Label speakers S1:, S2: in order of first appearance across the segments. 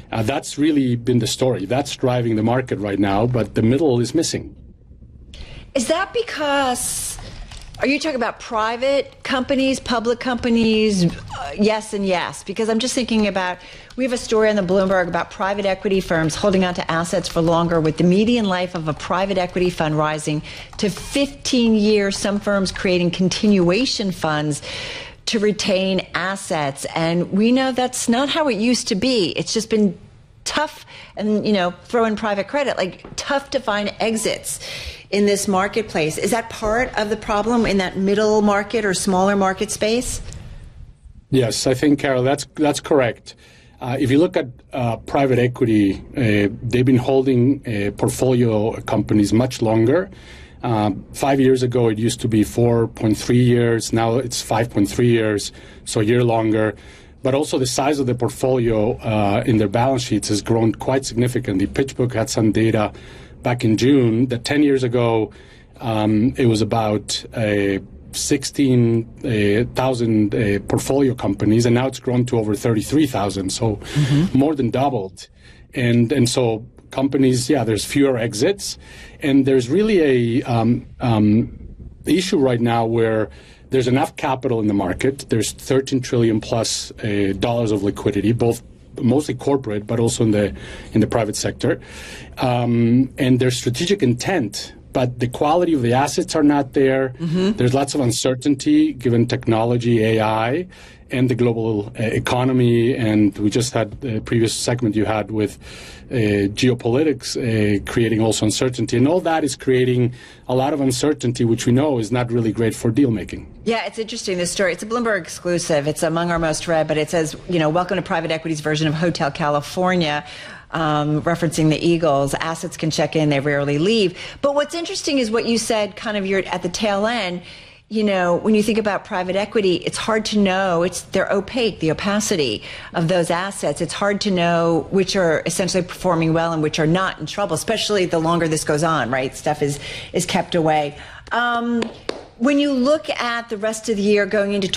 S1: That's really been the story. That's driving the market right now, but the middle is missing.
S2: Is that because, are you talking about private companies, public companies? Yes and yes. Because I'm just thinking about, we have a story on the Bloomberg about private equity firms holding on to assets for longer, with the median life of a private equity fund rising to 15 years. Some firms creating continuation funds to retain assets. And we know that's not how it used to be. It's just been tough, and, you know, throw in private credit, like tough to find exits in this marketplace. Is that part of the problem in that middle market or smaller market space?
S1: Yes, I think, Carol, that's correct. If you look at private equity, they've been holding portfolio companies much longer. 5 years ago, it used to be 4.3 years. Now it's 5.3 years, so a year longer. But also the size of the portfolio in their balance sheets has grown quite significantly. PitchBook had some data back in June that 10 years ago, it was about 16,000 portfolio companies, and now it's grown to over 33,000, so more than doubled. And so companies, yeah, there's fewer exits, and there's really a issue right now where there's enough capital in the market. There's 13 trillion plus dollars of liquidity, both mostly corporate, but also in the private sector, and there's strategic intent, but the quality of the assets are not there. There's lots of uncertainty given technology, AI, and the global economy. And we just had the previous segment you had with geopolitics creating also uncertainty. And all that is creating a lot of uncertainty, which we know is not really great for deal making. Yeah,
S2: it's interesting, this story. It's a Bloomberg exclusive. It's among our most read, but it says, you know, welcome to private equity's version of Hotel California. Referencing the Eagles, assets can check in, they rarely leave. But what's interesting is what you said, kind of you're at the tail end. You know, when you think about private equity, it's hard to know. They're opaque, the opacity of those assets. It's hard to know which are essentially performing well and which are not in trouble, especially the longer this goes on, right? Stuff is kept away. When you look at the rest of the year going into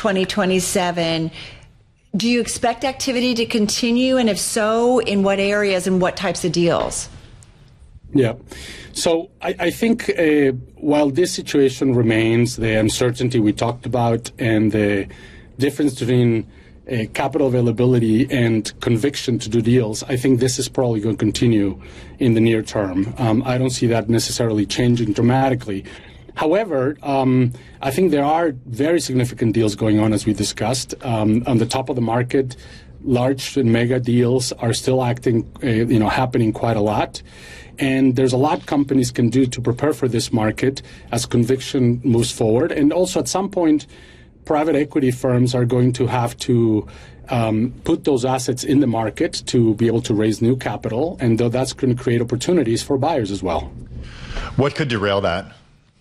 S2: 2027, do you expect activity to continue? And if so, in what areas and what types of deals?
S1: Yeah. So I think while this situation remains, the uncertainty we talked about and the difference between capital availability and conviction to do deals, I think this is probably going to continue in the near term. I don't see that necessarily changing dramatically. However, I think there are very significant deals going on, as we discussed. On the top of the market, large and mega deals are still happening quite a lot. And there's a lot companies can do to prepare for this market as conviction moves forward. And also at some point, private equity firms are going to have to put those assets in the market to be able to raise new capital. And though that's going to create opportunities for buyers as well.
S3: What could derail that?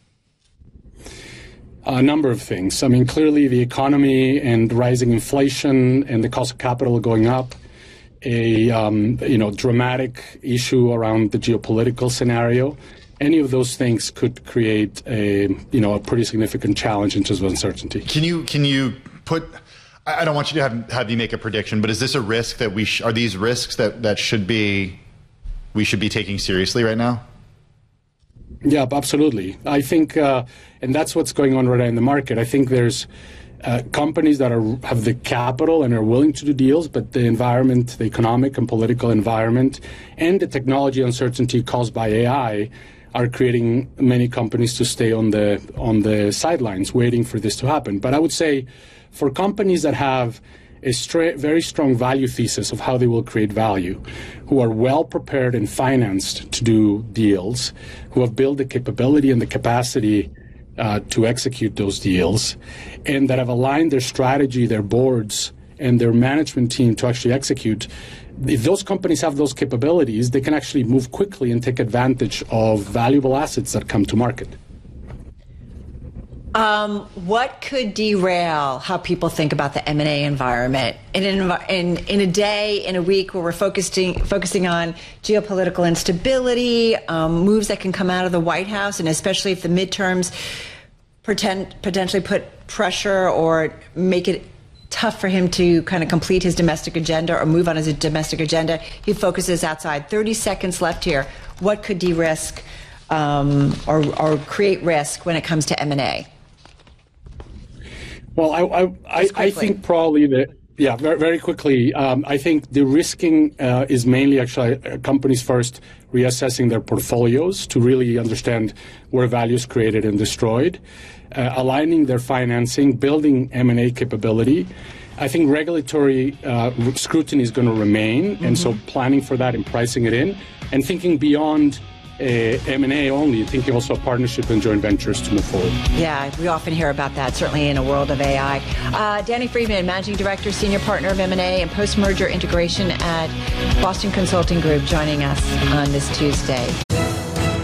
S1: A number of things. I mean, clearly the economy and rising inflation and the cost of capital going up, a dramatic issue around the geopolitical scenario. Any of those things could create a pretty significant challenge in terms of uncertainty.
S3: Can you put? I don't want you to have you make a prediction, but is this a risk that are these risks that we should be taking seriously right now?
S1: Yeah, absolutely. I think, and that's what's going on right now in the market. I think there's companies that have the capital and are willing to do deals, but the environment, the economic and political environment, and the technology uncertainty caused by AI are creating many companies to stay on the sidelines, waiting for this to happen. But I would say, for companies that have a very strong value thesis of how they will create value, who are well prepared and financed to do deals, who have built the capability and the capacity to execute those deals, and that have aligned their strategy, their boards, and their management team to actually execute. If those companies have those capabilities, they can actually move quickly and take advantage of valuable assets that come to market.
S2: What could derail how people think about the M&A environment in a day, in a week where we're focusing on geopolitical instability, moves that can come out of the White House, and especially if the midterms potentially put pressure or make it tough for him to kind of complete his domestic agenda or move on his domestic agenda. He focuses outside. 30 seconds left here. What could de-risk or create risk when it comes to M&A?
S1: Well, I think probably that, yeah, very, very quickly. I think the risking is mainly actually companies first reassessing their portfolios to really understand where value is created and destroyed, aligning their financing, building M&A capability. I think regulatory scrutiny is going to remain, and so planning for that and pricing it in, and thinking beyond M&A only, thinking also of partnership and joint ventures to move forward.
S2: Yeah, we often hear about that, certainly in a world of AI. Danny Friedman, Managing Director, Senior Partner of M&A and Post-Merger Integration at Boston Consulting Group, joining us on this Tuesday.